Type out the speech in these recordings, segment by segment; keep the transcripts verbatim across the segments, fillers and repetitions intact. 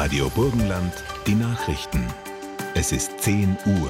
Radio Burgenland, die Nachrichten. Es ist zehn Uhr.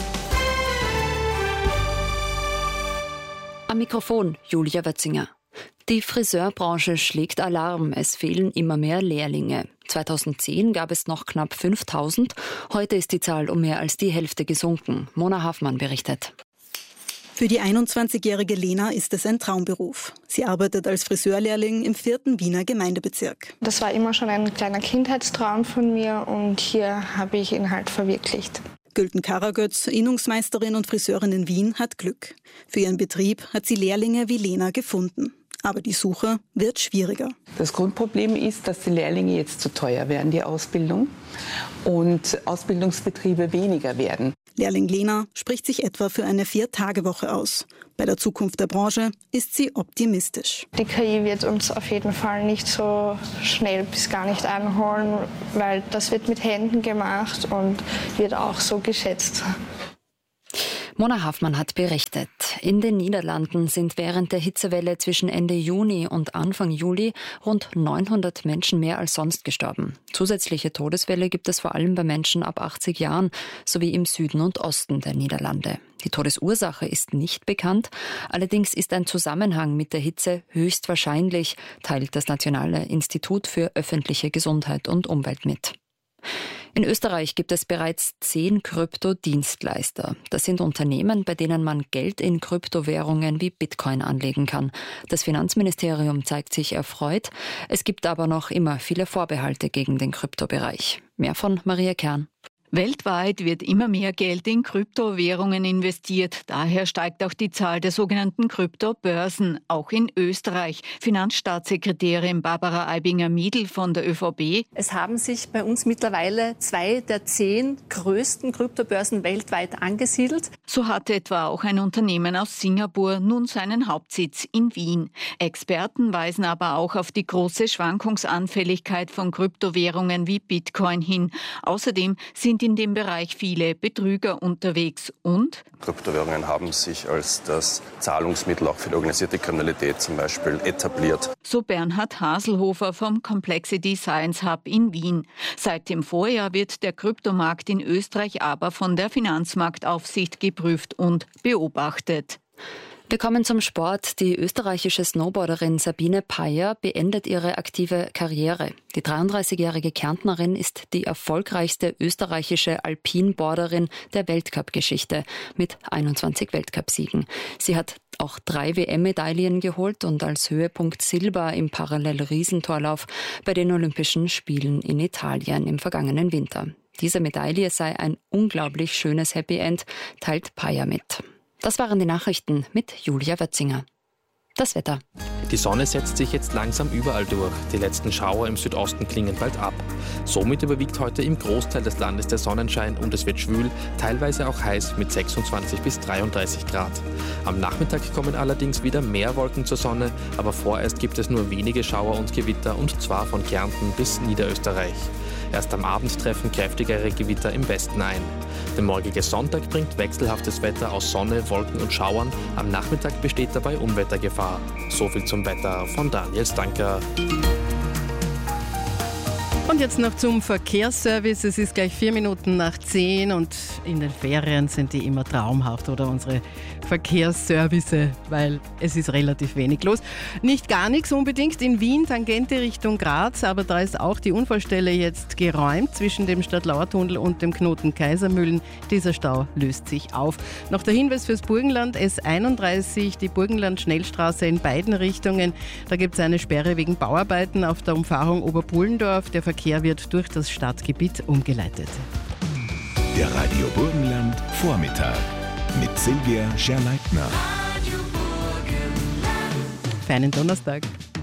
Am Mikrofon Julia Wötzinger. Die Friseurbranche schlägt Alarm. Es fehlen immer mehr Lehrlinge. zweitausendzehn gab es noch knapp fünftausend. Heute ist die Zahl um mehr als die Hälfte gesunken. Mona Hafmann berichtet. Für die einundzwanzigjährige Lena ist es ein Traumberuf. Sie arbeitet als Friseurlehrling im vierten Wiener Gemeindebezirk. Das war immer schon ein kleiner Kindheitstraum von mir und hier habe ich ihn halt verwirklicht. Gülten Karagöz, Innungsmeisterin und Friseurin in Wien, hat Glück. Für ihren Betrieb hat sie Lehrlinge wie Lena gefunden. Aber die Suche wird schwieriger. Das Grundproblem ist, dass die Lehrlinge jetzt zu teuer werden, die Ausbildung, und Ausbildungsbetriebe weniger werden. Lehrling Lena spricht sich etwa für eine Vier-Tage-Woche aus. Bei der Zukunft der Branche ist sie optimistisch. Die K I wird uns auf jeden Fall nicht so schnell bis gar nicht einholen, weil das wird mit Händen gemacht und wird auch so geschätzt. Mona Hafmann hat berichtet. In den Niederlanden sind während der Hitzewelle zwischen Ende Juni und Anfang Juli rund neunhundert Menschen mehr als sonst gestorben. Zusätzliche Todesfälle gibt es vor allem bei Menschen ab achtzig Jahren sowie im Süden und Osten der Niederlande. Die Todesursache ist nicht bekannt, allerdings ist ein Zusammenhang mit der Hitze höchstwahrscheinlich, teilt das Nationale Institut für öffentliche Gesundheit und Umwelt mit. In Österreich gibt es bereits zehn Kryptodienstleister. Das sind Unternehmen, bei denen man Geld in Kryptowährungen wie Bitcoin anlegen kann. Das Finanzministerium zeigt sich erfreut. Es gibt aber noch immer viele Vorbehalte gegen den Kryptobereich. Mehr von Maria Kern. Weltweit wird immer mehr Geld in Kryptowährungen investiert. Daher steigt auch die Zahl der sogenannten Kryptobörsen, auch in Österreich. Finanzstaatssekretärin Barbara Aibinger-Miedl von der Ö V B. Es haben sich bei uns mittlerweile zwei der zehn größten Kryptobörsen weltweit angesiedelt. So hatte etwa auch ein Unternehmen aus Singapur nun seinen Hauptsitz in Wien. Experten weisen aber auch auf die große Schwankungsanfälligkeit von Kryptowährungen wie Bitcoin hin. Außerdem sind in dem Bereich viele Betrüger unterwegs und Kryptowährungen haben sich als das Zahlungsmittel auch für die organisierte Kriminalität zum Beispiel etabliert. So Bernhard Haselhofer vom Complexity Science Hub in Wien. Seit dem Vorjahr wird der Kryptomarkt in Österreich aber von der Finanzmarktaufsicht geprüft und beobachtet. Wir kommen zum Sport. Die österreichische Snowboarderin Sabine Payer beendet ihre aktive Karriere. Die dreiunddreißigjährige Kärntnerin ist die erfolgreichste österreichische Alpinboarderin der Weltcup-Geschichte mit einundzwanzig Weltcupsiegen. Sie hat auch drei W M-Medaillen geholt und als Höhepunkt Silber im Parallel-Riesentorlauf bei den Olympischen Spielen in Italien im vergangenen Winter. Diese Medaille sei ein unglaublich schönes Happy End, teilt Payer mit. Das waren die Nachrichten mit Julia Wötzinger. Das Wetter. Die Sonne setzt sich jetzt langsam überall durch. Die letzten Schauer im Südosten klingen bald ab. Somit überwiegt heute im Großteil des Landes der Sonnenschein und es wird schwül, teilweise auch heiß mit sechsundzwanzig bis dreiunddreißig Grad. Am Nachmittag kommen allerdings wieder mehr Wolken zur Sonne, aber vorerst gibt es nur wenige Schauer und Gewitter und zwar von Kärnten bis Niederösterreich. Erst am Abend treffen kräftigere Gewitter im Westen ein. Der morgige Sonntag bringt wechselhaftes Wetter aus Sonne, Wolken und Schauern. Am Nachmittag besteht dabei Unwettergefahr. So viel zum Wetter von Daniel Stanker. Und jetzt noch zum Verkehrsservice. Es ist gleich vier Minuten nach zehn und in den Ferien sind die immer traumhaft, oder unsere Verkehrsservice, weil es ist relativ wenig los. Nicht gar nichts unbedingt in Wien, Tangente Richtung Graz, aber da ist auch die Unfallstelle jetzt geräumt zwischen dem Stadtlauertunnel und dem Knoten Kaisermühlen. Dieser Stau löst sich auf. Noch der Hinweis fürs Burgenland, S einunddreißig, die Burgenland-Schnellstraße in beiden Richtungen. Da gibt es eine Sperre wegen Bauarbeiten auf der Umfahrung Oberpullendorf. Der Verkehr wird durch das Stadtgebiet umgeleitet. Der Radio Burgenland Vormittag mit Silvia Scherleitner. Feinen Donnerstag.